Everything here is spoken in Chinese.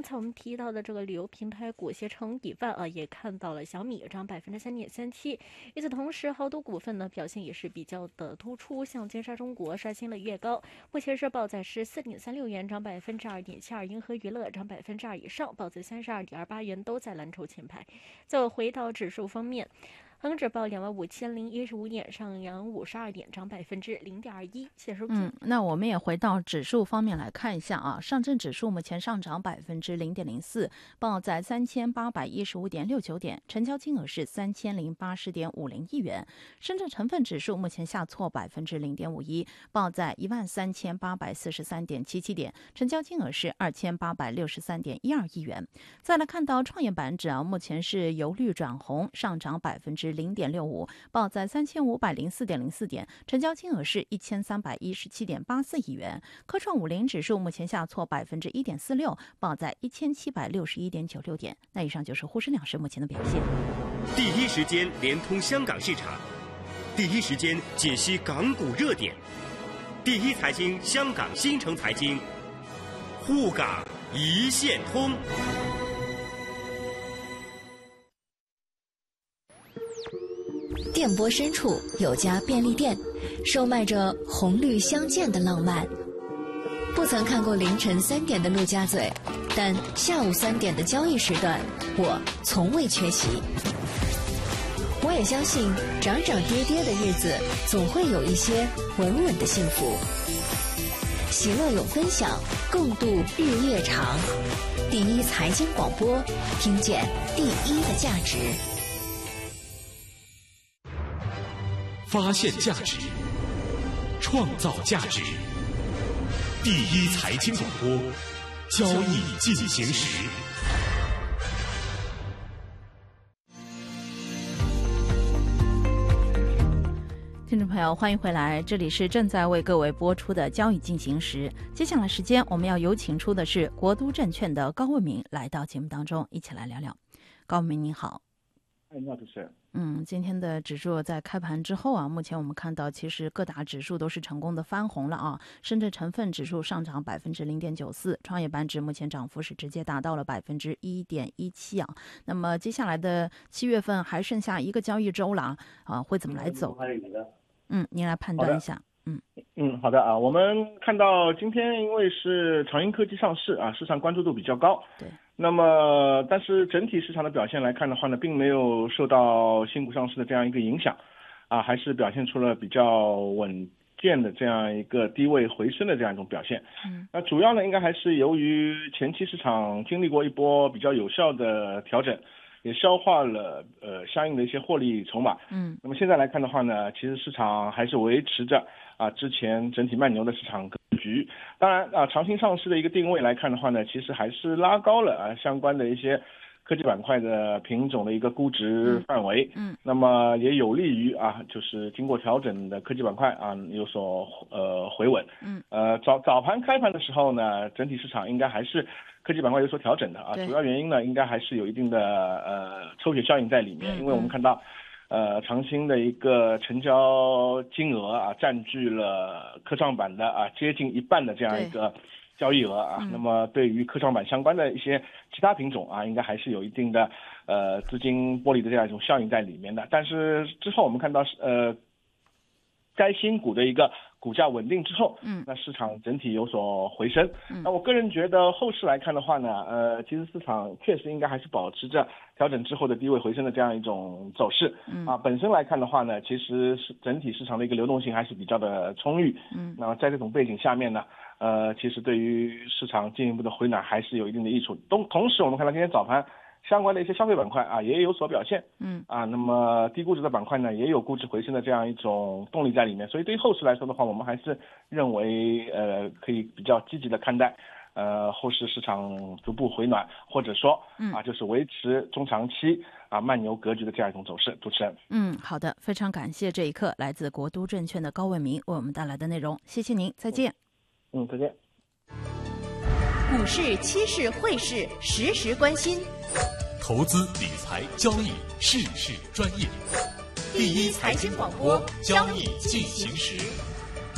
才我们提到的这个旅游平台果协成底饭啊，也看到了小米涨3.37%。与此同时，豪赌股份呢表现也是比较的突出，像金沙中国刷新了月高，目前是报在14.36元，涨2.72%；银河娱乐涨2%以上，报在32.28元，都在蓝筹前排。再回到指数方面。恒指报25015点，上扬52点，涨0.21%。谢收听。 那我们也回到指数方面来看一下啊，上证指数目前上涨0.04%，报在3815.69点，成交金额是3080.50亿元。深圳成分指数目前下挫0.51%，报在13843.77点，成交金额是2863.12亿元。再来看到创业板指啊，目前是由绿转红，上涨0.65%，报在3504.04点，成交金额是1317.84亿元。科创50指数目前下挫1.46%，报在1761.96点。那以上就是沪深两市目前的表现。 第一时间连通香港市场，第一时间解析港股热点，第一财经香港新城财经，沪港一线通。 电波深处有家便利店，售卖着红绿相间的浪漫。不曾看过凌晨3点的陆家嘴，但下午3点的交易时段，我从未缺席。我也相信，涨涨跌跌的日子，总会有一些稳稳的幸福。喜乐有分享，共度日夜长。第一财经广播，听见第一的价值。 发现价值，创造价值。第一财经广播，交易进行时。 听众朋友，欢迎回来，这里是正在为各位播出的交易进行时。接下来时间，我们要有请出的是国都证券的高卫民来到节目当中，一起来聊聊。高卫民您好。 你好，主持人。 今天的指数在开盘之后啊，目前我们看到其实各大指数都是成功的翻红了啊。深圳成分指数上涨0.94%，创业板指目前涨幅是直接达到了1.17%啊。那么接下来的7月份还剩下一个交易周了啊，会怎么来走？您来判断一下。 好的啊，我们看到今天因为是长盈科技上市啊，市场关注度比较高。 对。 那么，但是整体市场的表现来看的话呢，并没有受到新股上市的这样一个影响，啊，还是表现出了比较稳健的这样一个低位回升的这样一种表现。那主要呢，应该还是由于前期市场经历过一波比较有效的调整，也消化了相应的一些获利筹码。那么现在来看的话呢，其实市场还是维持着之前整体慢牛的市场格局。当然长新上市的一个定位来看的话呢，其实还是拉高了相关的一些科技板块的品种的一个估值范围。那么也有利于就是经过调整的科技板块有所回稳。早盘开盘的时候呢，整体市场应该还是科技板块有所调整的主要原因呢，应该还是有一定的抽血效应在里面。因为我们看到长新的一个成交金额占据了科创板的接近一半的这样一个交易额那么对于科创板相关的一些其他品种应该还是有一定的资金剥离的这样一种效应在里面的。但是之后我们看到该新股的一个股价稳定之后，那市场整体有所回升。那我个人觉得后市来看的话呢，其实市场确实应该还是保持着调整之后的低位回升的这样一种走势。本身来看的话呢，其实是整体市场的一个流动性还是比较的充裕。那么在这种背景下面呢，其实对于市场进一步的回暖还是有一定的益处。同时我们看到今天早盘相关的一些消费板块也有所表现。那么低估值的板块呢，也有估值回升的这样一种动力在里面。所以对于后市来说的话，我们还是认为可以比较积极的看待后市市场逐步回暖，或者说就是维持中长期慢牛格局的这样一种走势。主持人。 好的，非常感谢这一刻来自国都证券的高卫民为我们带来的内容，谢谢您，再见。 再见。 股市、期市、汇市，时时关心。 投资理财交易，事事专业。第一财经广播，交易进行时。